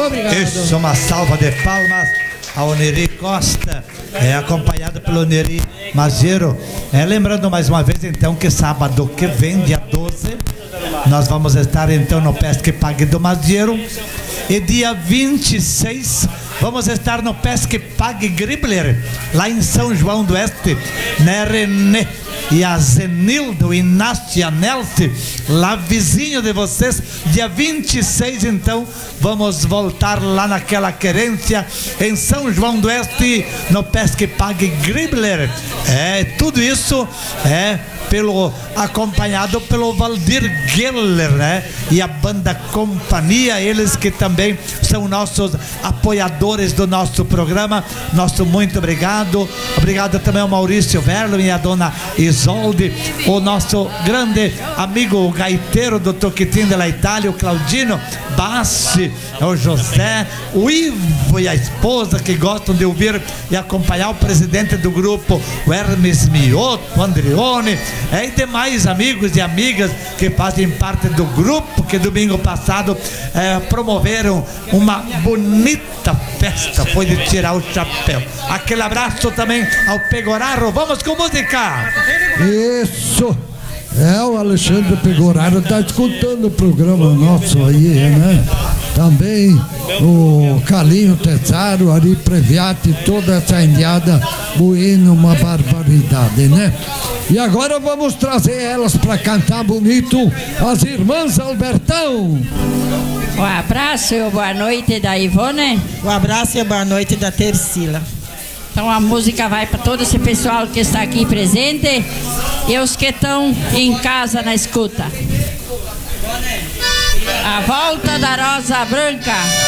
Obrigado. Isso, uma salva de palmas ao Neri Costa, acompanhado pelo Neri Mazero. Lembrando mais uma vez, então, que sábado que vem, dia 12, nós vamos estar, então, no Pesque Pague do Mazero. E dia 26, vamos estar no Pesque Pague Gribler, lá em São João do Oeste, né, Renê? E a Zenildo, Inácio e a Nelce, lá vizinho de vocês. Dia 26, então, vamos voltar lá naquela querência em São João do Oeste, no Pesque Pague Gribler. Tudo isso acompanhado pelo Valdir Geller, né? E a banda Companhia, eles que também são nossos apoiadores do nosso programa. Nosso muito obrigado. Obrigado também ao Maurício Verlo e a dona Isolde, o nosso grande amigo gaiteiro do Toquitim de la Itália, o Claudino Bassi, o José, o Ivo e a esposa, que gostam de ouvir e acompanhar o presidente do grupo, o Hermes Mioto, o Andrione, e demais amigos e amigas que fazem parte do grupo, que domingo passado promoveram uma bonita festa, foi de tirar o chapéu. Aquele abraço também ao Pegoraro. Vamos com música. Isso. O Alexandre Pegoraro está escutando o programa nosso aí, né? Também o Calinho Tessaro, Ari Previati, toda essa indiada Bueno, uma barbaridade, né? E agora vamos trazer elas para cantar bonito, as irmãs Albertão. Um abraço e boa noite da Ivone. Um abraço e boa noite da Tercila. Então a música vai para todo esse pessoal que está aqui presente e os que estão em casa na escuta. A volta da Rosa Branca.